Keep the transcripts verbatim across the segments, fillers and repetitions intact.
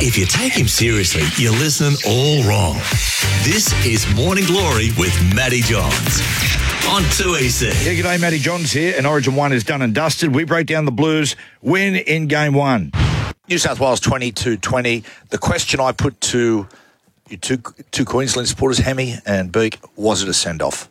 If you take him seriously, you're listening all wrong. This is Morning Glory with Matty Johns on two E C. Yeah, g'day, Matty Johns here, and Origin one is done and dusted. We break down the Blues win in game one. New South Wales twenty-two twenty. The question I put to you two, two Queensland supporters, Hemi and Beak, was it a send-off?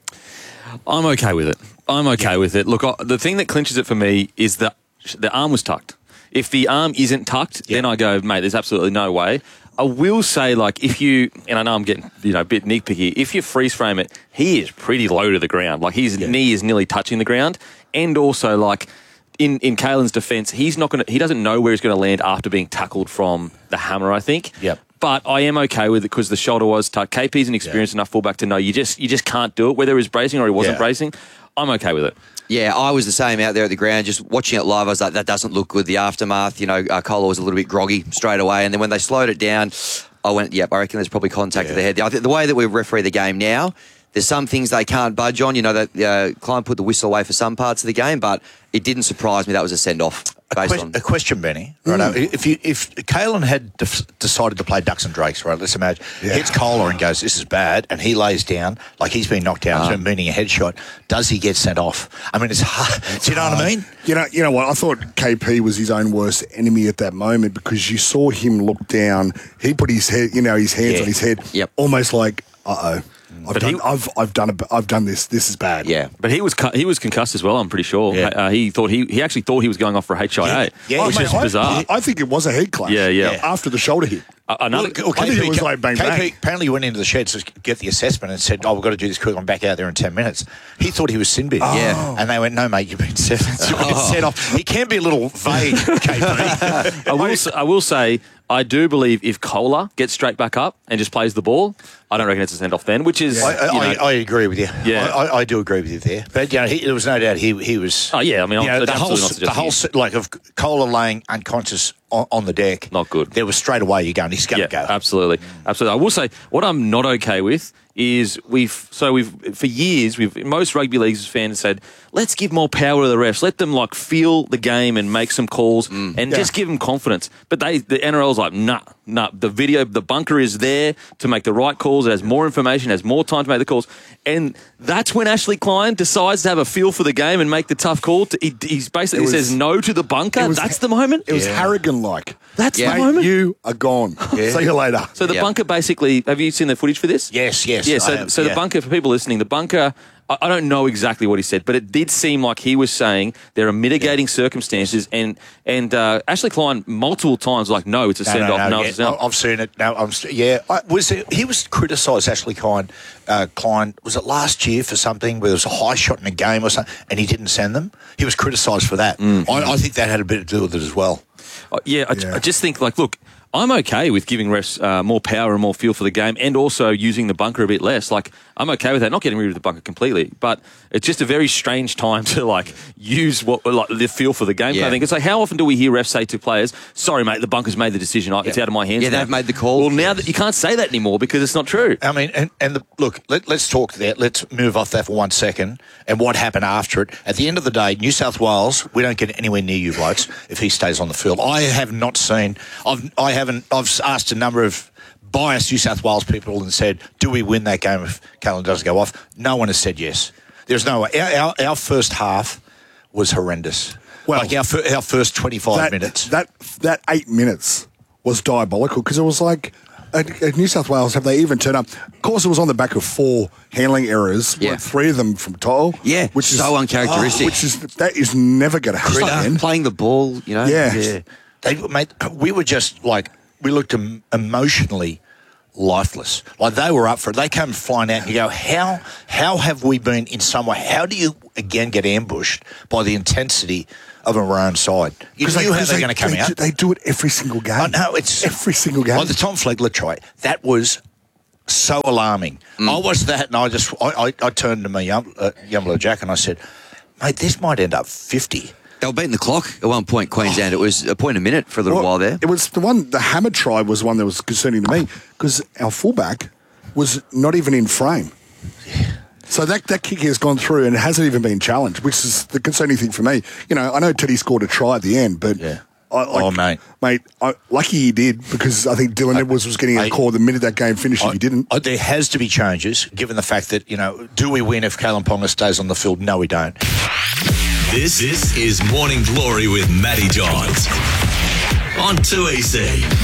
I'm okay with it. I'm okay with it. Look, I, the thing that clinches it for me is that the arm was tucked. If the arm isn't tucked, yeah. then I go, mate, there's absolutely no way. I will say, like, if you, and I know I'm getting, you know, a bit nitpicky, if you freeze frame it, he is pretty low to the ground. Like, his yeah. knee is nearly touching the ground. And also, like, in, in Kalen's defence, he's not going to, he doesn't know where he's going to land after being tackled from the hammer, I think. Yep. But I am okay with it because the shoulder was tucked. K P's an experienced yeah. enough fullback to know you just you just can't do it, whether he was bracing or he wasn't yeah. bracing. I'm okay with it. Yeah, I was the same out there at the ground, just watching it live. I was like, that doesn't look good. The aftermath, you know, uh, Kohler was a little bit groggy straight away. And then when they slowed it down, I went, yep, I reckon there's probably contact yeah. to the head. I think the way that we referee the game now, there's some things they can't budge on. You know, that uh, Klein put the whistle away for some parts of the game, but it didn't surprise me that was a send-off. A, que- a question, Benny. Right mm. now, if you if Kalen had def- decided to play Ducks and Drakes, right? Let's imagine yeah. hits Kohler and goes, "This is bad," and he lays down like he's been knocked down, uh. so meaning a headshot. Does he get sent off? I mean, it's hard. It's Do you know hard. what I mean? You know, you know what? I thought K P was his own worst enemy at that moment because you saw him look down. He put his head, you know, his hands yeah. on his head, yep. almost like, "Uh oh." I've But done, he, I've, I've done, a, I've done this. This is bad. Yeah, but he was cu- he was concussed as well. I'm pretty sure. Yeah. Uh, he thought he he actually thought he was going off for a H I A, Yeah. Yeah. which Oh, is mate, bizarre. I, I think it was a head clash. Yeah, yeah. After the shoulder hit. Uh, another, well, I think it was like bang, K P bang. apparently went into the shed to get the assessment and said, "Oh, we've got to do this quick. I'm back out there in ten minutes." He thought he was sin bin. Oh. Yeah. And they went, "No, mate, you've been set, you've been set off." He can be a little vague, K P. I will s- I will say I do believe if Kohler gets straight back up and just plays the ball, I don't reckon it's a send off then. Which is, I, I, you know, I, I agree with you. Yeah. I, I, I do agree with you there. But you know, he, there was no doubt he he was. Oh yeah, I mean, you know, I'm the whole absolutely not the whole suggesting like of Kohler laying unconscious on, on the deck. Not good. There was straight away you're going, he's going yeah, to go. absolutely, absolutely. I will say what I'm not okay with is we've so we've for years we've most rugby leagues fans said let's give more power to the refs, let them like feel the game and make some calls mm, and yeah. just give them confidence. But they the N R L's like nah, nah. The video, the bunker is there to make the right calls. It has more information, has more time to make the calls, and that's when Ashley Klein decides to have a feel for the game and make the tough call. To, he he's basically was, says no to the bunker. Was, that's the moment. It was yeah. Harrigan-like. That's yeah. the moment. You are gone. Yeah. See you later. So the yep. bunker basically. Have you seen the footage for this? Yes, yes. Yeah. So, have, so yeah. the bunker for people listening, the bunker. I, I don't know exactly what he said, but it did seem like he was saying there are mitigating yeah. circumstances, and and uh, Ashley Klein multiple times like, no, it's a No, send no, off. no, No, yeah. it's a send off. I've seen it. No, I'm st- yeah. I, was it, he was criticised, Ashley Klein. Uh, Klein was it last year for something where there was a high shot in a game or something, and he didn't send them. He was criticised for that. Mm. I, I think that had a bit to do with it as well. Uh, yeah, I, Yeah. I just think like, look. I'm okay with giving refs uh, more power and more feel for the game and also using the bunker a bit less. Like, I'm okay with that. Not getting rid of the bunker completely, but it's just a very strange time to, like, use what like the feel for the game. Yeah. I think it's like, how often do we hear refs say to players, sorry, mate, the bunker's made the decision. It's yeah. out of my hands Yeah, now. they've made the call. Well, now that you can't say that anymore because it's not true. I mean, and, and the, look, let, let's talk there. Let's move off that for one second and what happened after it. At the end of the day, New South Wales, we don't get anywhere near you blokes if he stays on the field. I have not seen, I've, I haven't, I've asked a number of biased New South Wales people and said, do we win that game if Kalen doesn't go off? No one has said yes. There's no way. Our, our, our first half was horrendous. Well, like our, our first twenty-five that, minutes. That that eight minutes was diabolical because it was like, at, at New South Wales, have they even turned up? Of course, it was on the back of four handling errors, Yeah. like three of them from Toll. Yeah, which is so uncharacteristic. oh, which is that is never going to happen Like again. playing the ball, you know. Yeah. Yeah. They, mate, we were just like, we looked em- emotionally lifeless. Like they were up for it. They came flying out and you go, how, how have we been in some way? How do you, again, get ambushed by the intensity of our own side? You knew they, how they're going to come they out. Do, they do it every single game. I know, it's every single game. Like the Tom Flegler try, that was so alarming. Mm. I watched that and I just, I, I, I turned to my young, uh, Yumla Jack and I said, mate, this might end up fifty. They were beating the clock at one point, Queensland. Oh. It was a point a minute for a little well, while there. It was the one, the hammer try was one that was concerning to me because our fullback was not even in frame. Yeah. So that, that kick has gone through and it hasn't even been challenged, which is the concerning thing for me. You know, I know Teddy scored a try at the end, but Yeah. I, like, Oh, mate. Mate, I, lucky he did, because I think Dylan Edwards was getting a I- call the minute that game finished if I- he didn't. I- there has to be changes, given the fact that, you know, do we win if Kalen Ponga stays on the field? No, we don't. This, this is Morning Glory with Matty Johns on two E C.